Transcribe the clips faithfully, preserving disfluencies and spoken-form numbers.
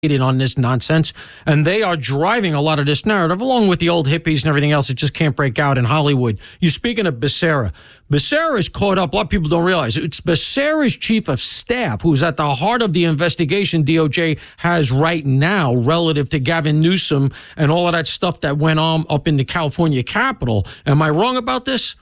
on this nonsense, and they are driving a lot of this narrative along with the old hippies and everything else that just can't break out in Hollywood. You're speaking of Becerra. Becerra is caught up. A lot of people don't realize it. It's Becerra's chief of staff who's at the heart of the investigation D O J has right now relative to Gavin Newsom and all of that stuff that went on up in the California Capitol. Am I wrong about this?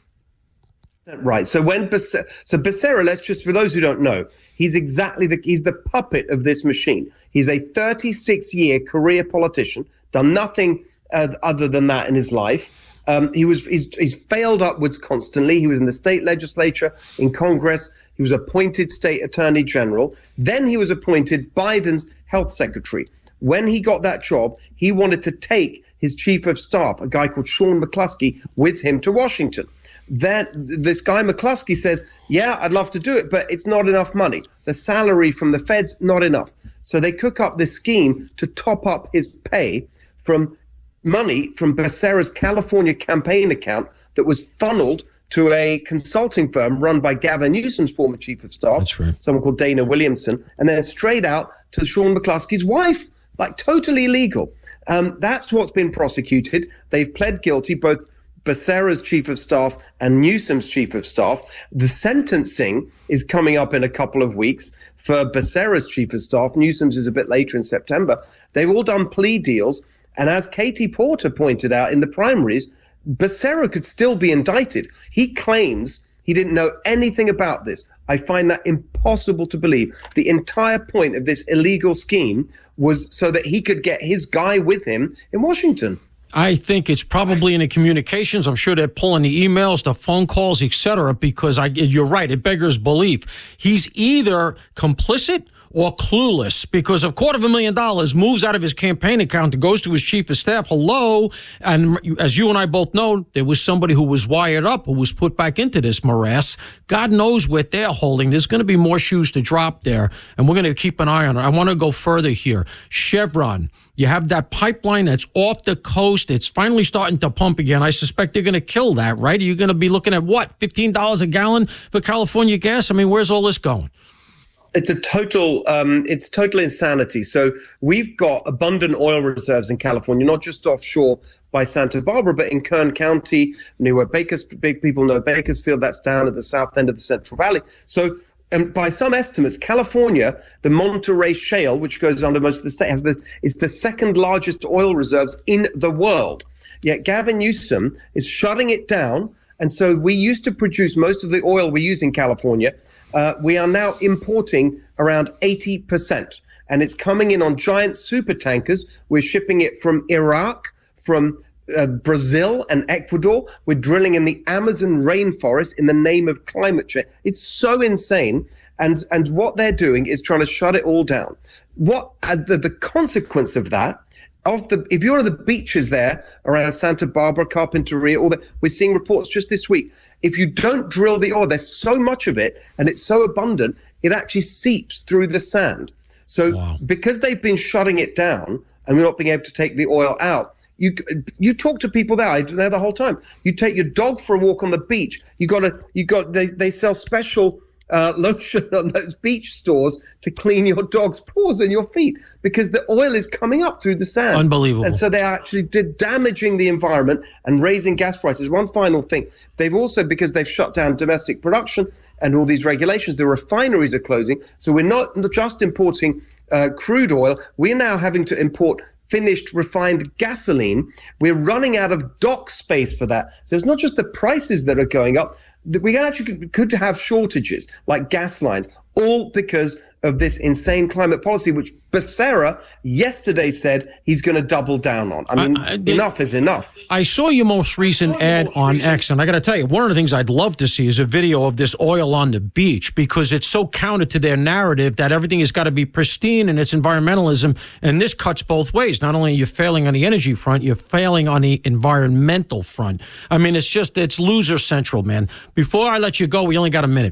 Right. So when Becerra, so Becerra, let's just, for those who don't know, he's exactly the, he's the puppet of this machine. He's a thirty-six year career politician, done nothing uh, other than that in his life. Um, he was, he's, he's failed upwards constantly. He was in the state legislature, in Congress. He was appointed state attorney general. Then he was appointed Biden's health secretary. When he got that job, he wanted to take his chief of staff, a guy called Sean McCluskey, with him to Washington. Then this guy McCluskey says, yeah, I'd love to do it, but it's not enough money. The salary from the feds, not enough. So they cook up this scheme to top up his pay from money from Becerra's California campaign account that was funneled to a consulting firm run by Gavin Newsom's former chief of staff, That's right. someone called Dana Williamson, and then straight out to Sean McCluskey's wife, like totally illegal. Um, that's what's been prosecuted. They've pled guilty, both Becerra's chief of staff and Newsom's chief of staff. The sentencing is coming up in a couple of weeks for Becerra's chief of staff. Newsom's is a bit later in September. They've all done plea deals. And as Katie Porter pointed out in the primaries, Becerra could still be indicted. He claims he didn't know anything about this. I find that impossible to believe. The entire point of this illegal scheme was so that he could get his guy with him in Washington. I think it's probably in the communications. I'm sure they're pulling the emails, the phone calls, et cetera, because I, you're right. It beggars belief. He's either complicit or clueless, because a quarter of a million dollars moves out of his campaign account and goes to his chief of staff. Hello. And as you and I both know, there was somebody who was wired up, who was put back into this morass. God knows what they're holding. There's going to be more shoes to drop there, and we're going to keep an eye on it. I want to go further here. Chevron, you have that pipeline that's off the coast. It's finally starting to pump again. I suspect they're going to kill that, right? Are you going to be looking at what, fifteen dollars a gallon for California gas? I mean, where's all this going? It's a total, um, it's total insanity. So we've got abundant oil reserves in California, not just offshore by Santa Barbara, but in Kern County, near Bakers, big people know Bakersfield. That's down at the south end of the Central Valley. So um, by some estimates, California, the Monterey Shale, which goes under most of the state, has the is the second largest oil reserves in the world. Yet Gavin Newsom is shutting it down. And so we used to produce most of the oil we use in California. Uh, we are now importing around eighty percent, and it's coming in on giant super tankers. We're shipping it from Iraq, from uh, Brazil and Ecuador. We're drilling in the Amazon rainforest in the name of climate change. It's so insane. And and what they're doing is trying to shut it all down. What uh, the, the consequence of that, of the if you're on the beaches there around Santa Barbara, Carpinteria, all that, we're seeing reports just this week. If you don't drill the oil, there's so much of it and it's so abundant, it actually seeps through the sand. So wow. Because they've been shutting it down and we're not being able to take the oil out, you you talk to people there, I'm there the whole time. You take your dog for a walk on the beach. You got to you got they they sell special Uh, lotion on those beach stores to clean your dog's paws and your feet because the oil is coming up through the sand. Unbelievable. And so they actually did damaging the environment and raising gas prices. One final thing, they've also, because they've shut down domestic production and all these regulations, the refineries are closing. So we're not just importing uh, crude oil, we're now having to import finished refined gasoline. We're running out of dock space for that. So it's not just the prices that are going up, we actually could, could have shortages like gas lines, all because of this insane climate policy, which Becerra yesterday said he's going to double down on. I mean, I, I, enough is enough. I saw your most recent ad most on recent. X, and I got to tell you, one of the things I'd love to see is a video of this oil on the beach, because it's so counter to their narrative that everything has got to be pristine and it's environmentalism. And this cuts both ways. Not only are you failing on the energy front, you're failing on the environmental front. I mean, it's just, it's loser central, man. Before I let you go, we only got a minute.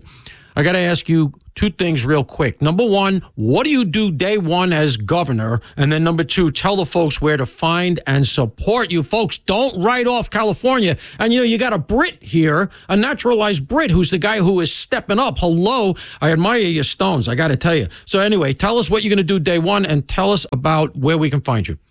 I got to ask you two things real quick. Number one, what do you do day one as governor? And then number two, tell the folks where to find and support you. Folks, don't write off California. And, you know, you got a Brit here, a naturalized Brit, who's the guy who is stepping up. Hello. I admire your stones, I got to tell you. So anyway, tell us what you're going to do day one and tell us about where we can find you.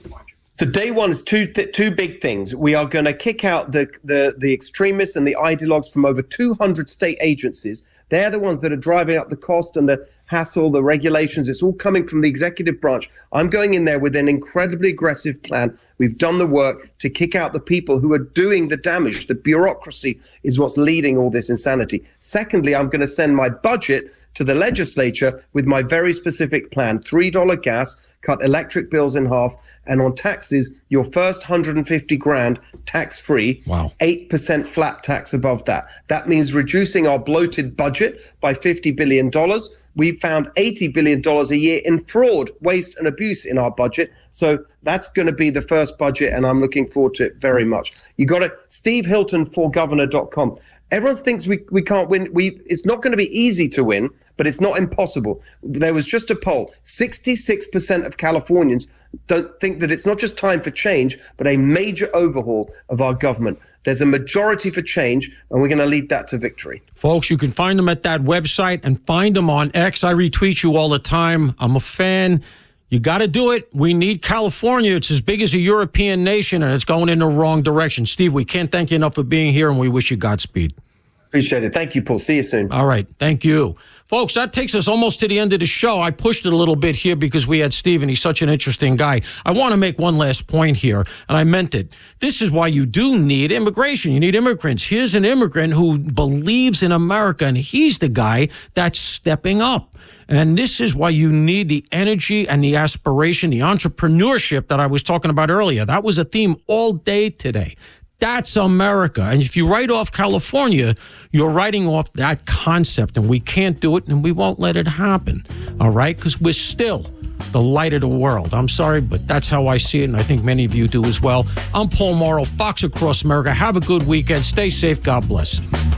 So day one is two th- two big things. We are going to kick out the, the the extremists and the ideologues from over two hundred state agencies. They're the ones that are driving up the cost and the hassle, the regulations. It's all coming from the executive branch. I'm going in there with an incredibly aggressive plan. We've done the work to kick out the people who are doing the damage. The bureaucracy is what's leading all this insanity. Secondly, I'm going to send my budget to the legislature with my very specific plan. three dollars gas, cut electric bills in half, and on taxes, your first one hundred fifty grand tax-free, wow. eight percent flat tax above that. That means reducing our bloated budget by fifty billion dollars. We found eighty billion dollars a year in fraud, waste, and abuse in our budget. So that's going to be the first budget, and I'm looking forward to it very much. You got it, steve hilton for governor dot com. Everyone thinks we, we can't win. We It's not going to be easy to win, but it's not impossible. There was just a poll. sixty-six percent of Californians don't think that it's not just time for change, but a major overhaul of our government. There's a majority for change, and we're going to lead that to victory. Folks, you can find them at that website and find them on X. I retweet you all the time. I'm a fan. You got to do it. We need California. It's as big as a European nation, and it's going in the wrong direction. Steve, we can't thank you enough for being here, and we wish you Godspeed. Appreciate it. Thank you, Paul. See you soon. All right. Thank you. Folks, that takes us almost to the end of the show. I pushed it a little bit here because we had Steve, and he's such an interesting guy. I want to make one last point here, and I meant it. This is why you do need immigration. You need immigrants. Here's an immigrant who believes in America, and he's the guy that's stepping up. And this is why you need the energy and the aspiration, the entrepreneurship that I was talking about earlier. That was a theme all day today. That's America. And if you write off California, you're writing off that concept, and we can't do it, and we won't let it happen. All right? Because we're still the light of the world. I'm sorry, but that's how I see it, and I think many of you do as well. I'm Paul Morrow, Fox Across America. Have a good weekend. Stay safe. God bless.